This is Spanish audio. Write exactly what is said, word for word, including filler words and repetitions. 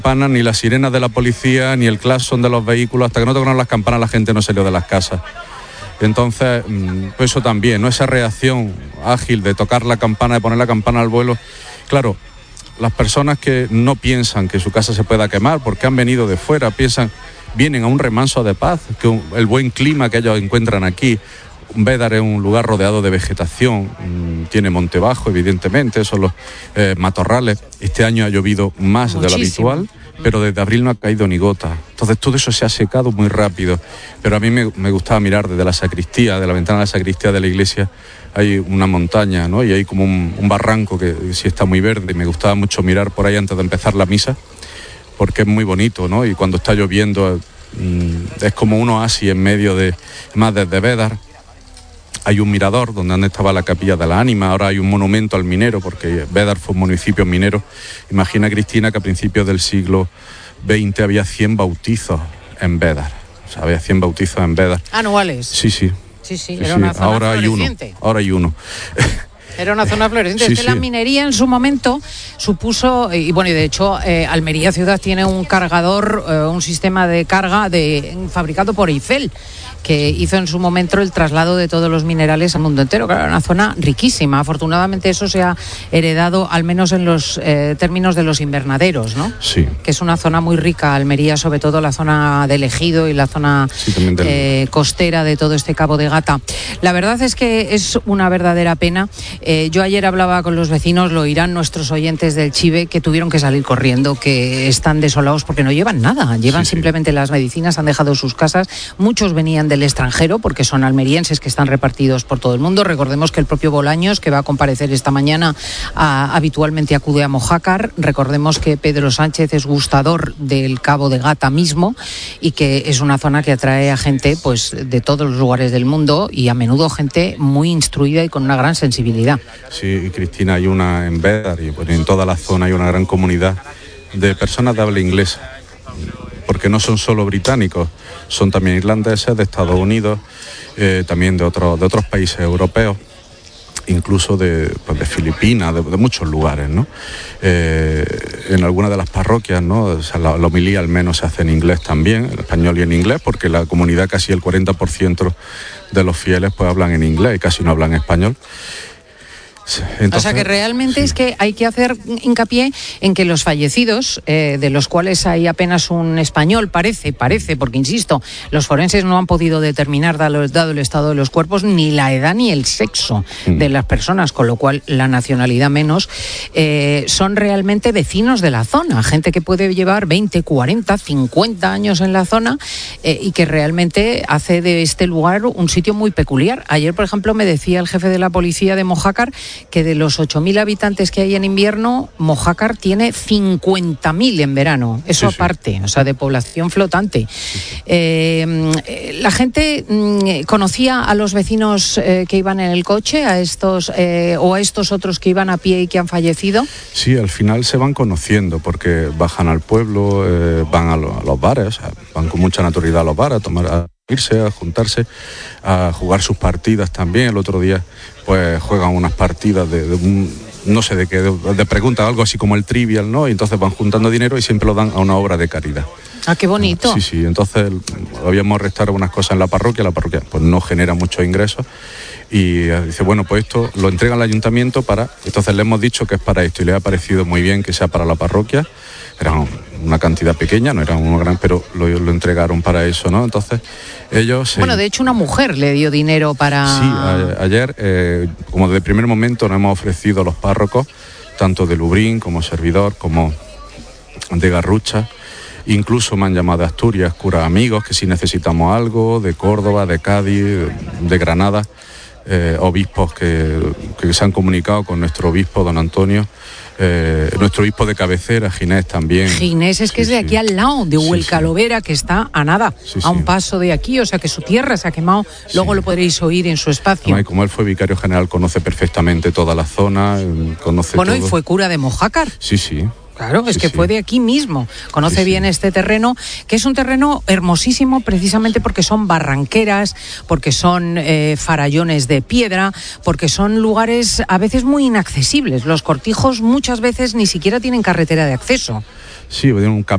campanas, ni las sirenas de la policía, ni el claxon de los vehículos. Hasta que no tocaron las campanas la gente no salió de las casas. Entonces, pues eso también, ¿no? Esa reacción ágil de tocar la campana, de poner la campana al vuelo. Claro, las personas que no piensan que su casa se pueda quemar porque han venido de fuera, piensan, vienen a un remanso de paz, que un, el buen clima que ellos encuentran aquí. Bédar es un lugar rodeado de vegetación, tiene monte bajo, evidentemente, son los eh, matorrales. Este año ha llovido más Muchísimo. de lo habitual, pero desde abril no ha caído ni gota. Entonces todo eso se ha secado muy rápido. Pero a mí me, me gustaba mirar desde la sacristía, de la ventana de la sacristía de la iglesia, hay una montaña, ¿no? Y hay como un, un barranco que sí está muy verde, y me gustaba mucho mirar por ahí antes de empezar la misa, porque es muy bonito, ¿no? Y cuando está lloviendo mmm, es como un oasis en medio de, más desde Bédar. Hay un mirador donde antes estaba la capilla de la Ánima, ahora hay un monumento al minero, porque Bédar fue un municipio minero. Imagina, Cristina, que a principios del siglo veinte había cien bautizos en Bédar. O sea, había cien bautizos en Bédar. ¿Anuales? Sí, sí. Sí, sí, era sí, una zona ahora floreciente. Hay uno, ahora hay uno. Era una zona floreciente. Sí, es que sí. la minería en su momento supuso, y bueno, y de hecho eh, Almería ciudad tiene un cargador, eh, un sistema de carga de fabricado por Eiffel, que hizo en su momento el traslado de todos los minerales al mundo entero. Claro, era una zona riquísima. Afortunadamente eso se ha heredado, al menos en los eh, términos de los invernaderos, ¿no? Sí. Que es una zona muy rica, Almería, sobre todo la zona del Ejido y la zona sí, del... eh, costera de todo este Cabo de Gata. La verdad es que es una verdadera pena. Eh, yo ayer hablaba con los vecinos, lo oirán nuestros oyentes del Chive, que tuvieron que salir corriendo, que están desolados porque no llevan nada, llevan sí, simplemente sí. las medicinas, han dejado sus casas. Muchos venían del extranjero porque son almerienses que están repartidos por todo el mundo. Recordemos que el propio Bolaños, que va a comparecer esta mañana, a, habitualmente acude a Mojácar. Recordemos que Pedro Sánchez es gustador del Cabo de Gata mismo y que es una zona que atrae a gente pues de todos los lugares del mundo y a menudo gente muy instruida y con una gran sensibilidad. Sí, Cristina, hay una en Bédar y en toda la zona hay una gran comunidad de personas de habla inglesa, porque no son solo británicos, son también irlandeses, de Estados Unidos, eh, también de otros de otros países europeos, incluso de, pues de Filipinas, de, de muchos lugares, ¿no? Eh, en algunas de las parroquias, ¿no? O sea, la, la homilía al menos se hace en inglés también, en español y en inglés, porque la comunidad, casi el cuarenta por ciento de los fieles pues hablan en inglés y casi no hablan español. Entonces, o sea que realmente sí. es que hay que hacer hincapié en que los fallecidos, eh, de los cuales hay apenas un español, parece, parece, porque insisto, los forenses no han podido determinar, dado, dado el estado de los cuerpos, ni la edad ni el sexo mm. de las personas, con lo cual la nacionalidad menos, eh, son realmente vecinos de la zona, gente que puede llevar veinte, cuarenta, cincuenta años en la zona eh, y que realmente hace de este lugar un sitio muy peculiar. Ayer, por ejemplo, me decía el jefe de la policía de Mojácar que de los ocho mil habitantes que hay en invierno, Mojácar tiene cincuenta mil en verano. Eso sí, aparte, sí. o sea, de población flotante. Sí, sí. Eh, la gente mm, conocía a los vecinos eh, que iban en el coche, a estos eh, o a estos otros que iban a pie y que han fallecido. Sí, al final se van conociendo porque bajan al pueblo, eh, van a, lo, a los bares, o sea, van con mucha naturalidad a los bares a tomar... A... irse, a juntarse, a jugar sus partidas también. El otro día pues juegan unas partidas de, de un, no sé de qué, de, de preguntas, algo así como el trivial, ¿no? Y entonces van juntando dinero y siempre lo dan a una obra de caridad. Ah, qué bonito. Sí, sí, entonces habíamos restado unas cosas en la parroquia, la parroquia pues no genera muchos ingresos y dice, bueno, pues esto lo entrega al ayuntamiento para, entonces le hemos dicho que es para esto y le ha parecido muy bien que sea para la parroquia. Era una cantidad pequeña, no era uno gran, pero lo, lo entregaron para eso, ¿no? Entonces ellos... Bueno, de hecho una mujer le dio dinero para... Sí, a, ayer, eh, como desde el primer momento nos hemos ofrecido a los párrocos, tanto de Lubrín como servidor, como de Garrucha. Incluso me han llamado de Asturias, curas amigos, que si necesitamos algo, de Córdoba, de Cádiz, de Granada, eh, obispos que, que se han comunicado con nuestro obispo, don Antonio, eh, nuestro obispo de cabecera, Ginés también. Ginés es que sí, es de aquí sí. al lado, de Huelcalovera, sí, sí. que está a nada, sí, a un sí. paso de aquí, o sea que su tierra se ha quemado, sí. luego lo podréis oír en su espacio. No, y como él fue vicario general, conoce perfectamente toda la zona, conoce Bueno, todo. Y fue cura de Mojácar. Sí, sí. Claro, es sí, que sí. fue de aquí mismo, conoce sí, bien sí. este terreno, que es un terreno hermosísimo precisamente porque son barranqueras, porque son eh, farallones de piedra, porque son lugares a veces muy inaccesibles. Los cortijos muchas veces ni siquiera tienen carretera de acceso. Sí, un